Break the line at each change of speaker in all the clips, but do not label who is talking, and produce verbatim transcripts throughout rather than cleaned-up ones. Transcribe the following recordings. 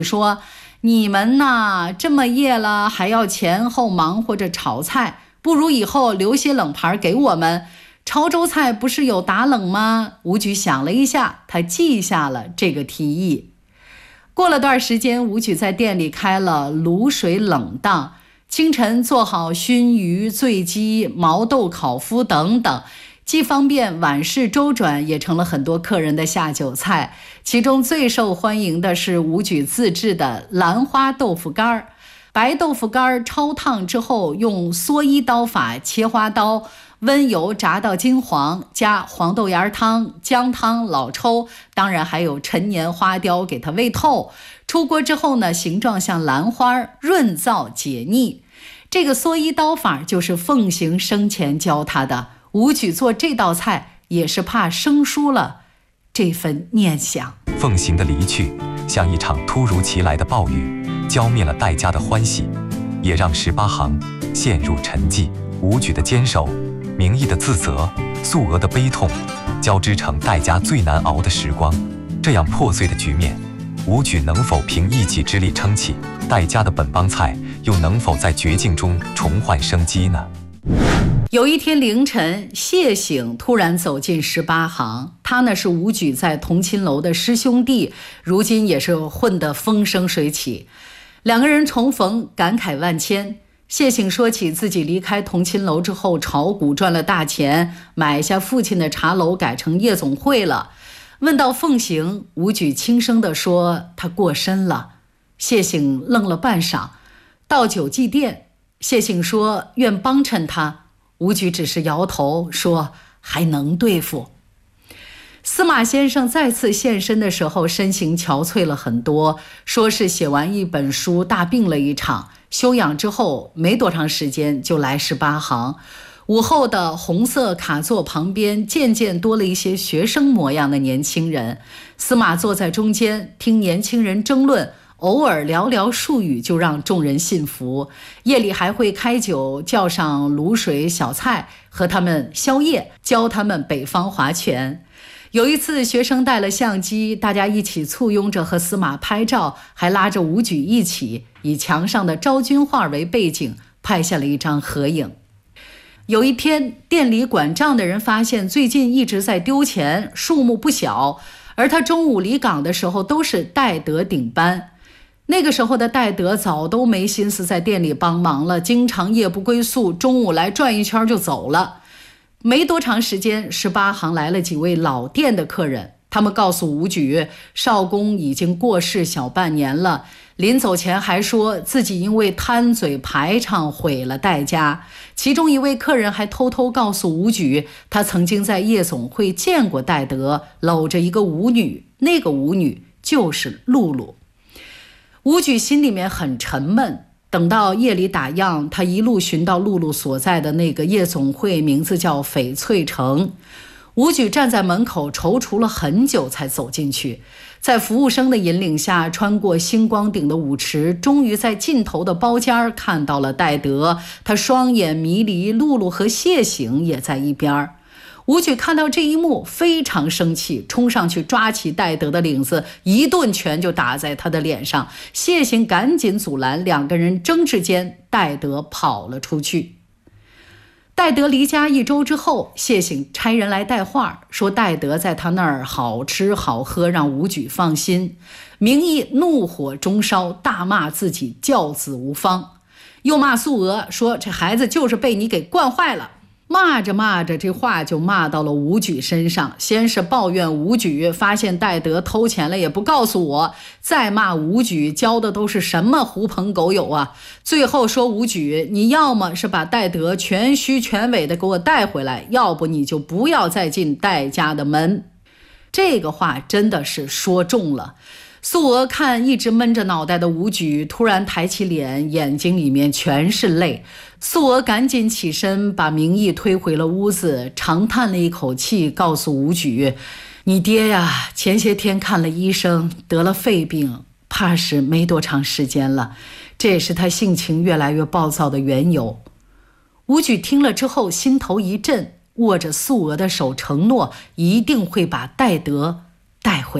说你们呐，这么夜了还要前后忙活着炒菜，不如以后留些冷盘给我们。潮州菜不是有打冷吗？武举想了一下，他记下了这个提议。过了段时间，武举在店里开了卤水冷档，清晨做好熏鱼、醉鸡、毛豆烤麸等等，既方便晚市周转，也成了很多客人的下酒菜。其中最受欢迎的是武举自制的兰花豆腐干。白豆腐干焯烫之后，用蓑衣刀法切花刀，温油炸到金黄，加黄豆芽汤、姜汤、老抽，当然还有陈年花雕给它煨透。出锅之后呢，形状像兰花，润燥解腻。这个蓑衣刀法就是奉行生前教他的。武举做这道菜也是怕生疏了这份念想。
奉行的离去像一场突如其来的暴雨，浇灭了戴家的欢喜，也让十八行陷入沉寂。武举的坚守，名义的自责，素娥的悲痛，交织成戴家最难熬的时光。这样破碎的局面，武举能否凭一己之力撑起？戴家的本帮菜又能否在绝境中重焕生机呢？
有一天凌晨，谢醒突然走进十八行，他呢是武举在同亲楼的师兄弟，如今也是混得风生水起。两个人重逢，感慨万千。谢醒说起自己离开同亲楼之后，炒股赚了大钱，买下父亲的茶楼，改成夜总会了。问到奉行，武举轻声地说他过身了。谢醒愣了半晌，倒酒祭奠。谢醒说愿帮衬他，武举只是摇头说还能对付。司马先生再次现身的时候，身形憔悴了很多，说是写完一本书大病了一场，休养之后没多长时间就来十八行。午后的红色卡座旁边渐渐多了一些学生模样的年轻人，司马坐在中间听年轻人争论，偶尔寥寥数语就让众人信服。夜里还会开酒，叫上卤水小菜和他们宵夜，教他们北方划拳。有一次学生带了相机，大家一起簇拥着和司马拍照，还拉着武举一起以墙上的昭君画为背景拍下了一张合影。有一天，店里管账的人发现最近一直在丢钱，数目不小，而他中午离岗的时候都是戴德顶班。那个时候的戴德早都没心思在店里帮忙了，经常夜不归宿，中午来转一圈就走了。没多长时间，十八行来了几位老店的客人，他们告诉武举，少公已经过世小半年了，临走前还说自己因为贪嘴排场毁了戴家。其中一位客人还偷偷告诉武举，他曾经在夜总会见过戴德搂着一个舞女，那个舞女就是露露。武举心里面很沉闷，等到夜里打烊，他一路寻到露露所在的那个夜总会，名字叫翡翠城。武举站在门口踌躇了很久才走进去，在服务生的引领下，穿过星光顶的舞池，终于在尽头的包间看到了戴德。他双眼迷离，露露和谢醒也在一边。武举看到这一幕非常生气，冲上去抓起戴德的领子，一顿拳就打在他的脸上。谢醒赶紧阻拦，两个人争执间，戴德跑了出去。戴德离家一周之后，谢醒差人来带话，说戴德在他那儿好吃好喝，让武举放心。名义怒火中烧，大骂自己教子无方，又骂素娥，说这孩子就是被你给惯坏了。骂着骂着，这话就骂到了武举身上。先是抱怨武举发现戴德偷钱了也不告诉我，再骂武举教的都是什么狐朋狗友啊。最后说武举，你要么是把戴德全虚全伪的给我带回来，要不你就不要再进戴家的门。这个话真的是说中了。素娥看一直闷着脑袋的武举，突然抬起脸，眼睛里面全是泪。素娥赶紧起身，把明义推回了屋子，长叹了一口气，告诉武举，你爹呀，前些天看了医生，得了肺病，怕是没多长时间了，这也是他性情越来越暴躁的缘由。武举听了之后心头一震，握着素娥的手承诺一定会把戴德带回来。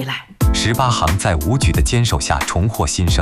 十八行在武举的坚守下重获新生。